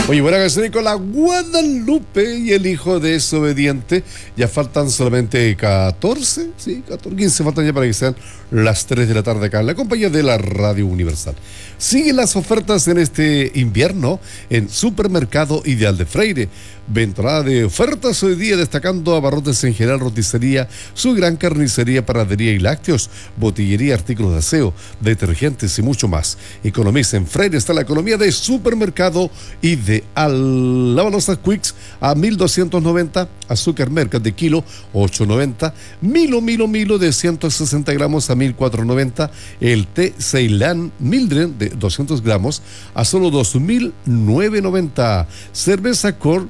Oye, buena canción con la Guadalupe y el hijo desobediente. Ya faltan solamente 14, sí, 14, 15 faltan ya para que sean las 3 de la tarde acá en la compañía de la Radio Universal. Siguen las ofertas en este invierno en Supermercado Ideal de Freire. Ventorada de ofertas hoy día, destacando abarrotes en general, roticería, su gran carnicería, panadería y lácteos, botillería, artículos de aseo, detergentes y mucho más. Economiza en Freire, está la economía de Supermercado Ideal. Lavanosas Quicks a 1.290, azúcar Mercat de kilo 8.90, Milo de 160 gramos a 1.490, el té Ceilán Mildred de 200 gramos a solo 2.990, cerveza Cor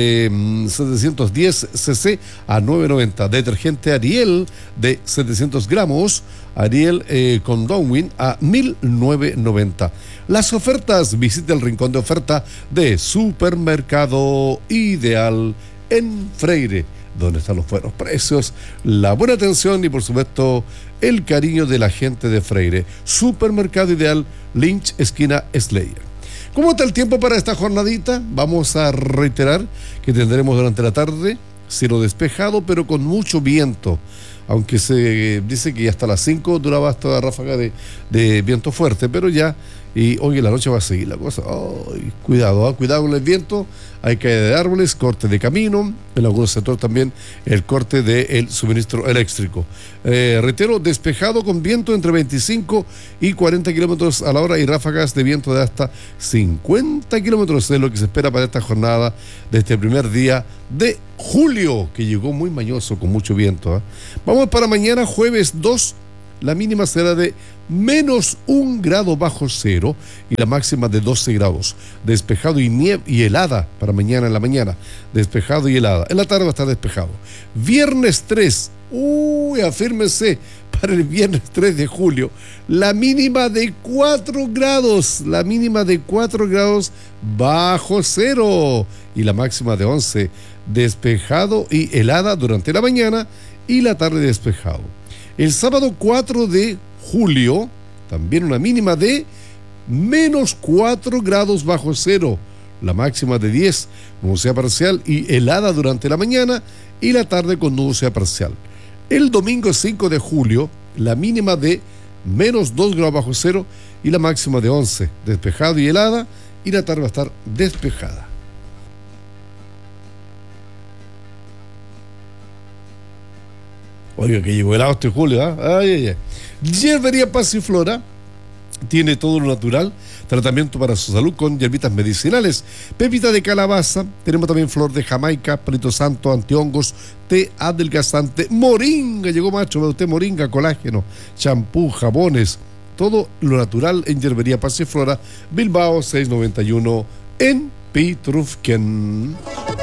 710 cc a 9.90, detergente Ariel de 700 gramos, Ariel con Dowin a 1.990. Las ofertas, visita el rincón de oferta de Supermercado Ideal en Freire, donde están los buenos precios, la buena atención y por supuesto el cariño de la gente de Freire. Supermercado Ideal, Lynch, esquina Slayer. ¿Cómo está el tiempo para esta jornadita? Vamos a reiterar que tendremos durante la tarde cielo despejado, pero con mucho viento. Aunque se dice que ya hasta las 5 duraba esta ráfaga de viento fuerte, pero ya, y hoy en la noche va a seguir la cosa. Cuidado con el viento, hay caída de árboles, corte de camino, en algunos sectores también el corte del suministro eléctrico. Reitero, despejado con viento entre 25 y 40 kilómetros a la hora y ráfagas de viento de hasta 50 kilómetros es lo que se espera para esta jornada de este primer día de julio, que llegó muy mañoso con mucho viento. Vamos para mañana, jueves 2. La mínima será de -1 grado bajo cero y la máxima de 12 grados. Despejado y helada para mañana en la mañana. Despejado y helada. En la tarde va a estar despejado. Viernes 3. Afírmese para el viernes 3 de julio. La mínima de 4 grados. La mínima de 4 grados bajo cero. Y la máxima de 11. Despejado y helada durante la mañana y la tarde despejado. El sábado 4 de julio, también una mínima de -4 grados bajo cero, la máxima de 10, nubosidad parcial y helada durante la mañana y la tarde con nubosidad parcial. El domingo 5 de julio, la mínima de -2 grados bajo cero y la máxima de 11, despejado y helada, y la tarde va a estar despejada. Oiga, que llegó helado este julio, Ay. Hierbería Pasiflora tiene todo lo natural, tratamiento para su salud con hierbitas medicinales, pepita de calabaza, tenemos también flor de Jamaica, palito santo, antihongos, té adelgazante, moringa, llegó macho, usted moringa, colágeno, champú, jabones, todo lo natural en Hierbería Pasiflora, Bilbao 691 en Pitrufken.